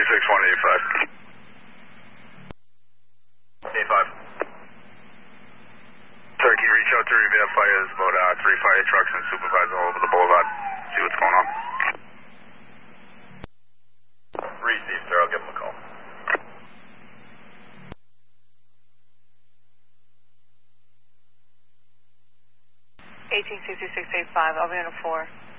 26185. 85. Sir, can you reach out to Revere Fire? There's about 3 fire trucks and supervisors all over the boulevard. See what's going on. Receive, sir. I'll give them a call. 186685, I'll be on a 4.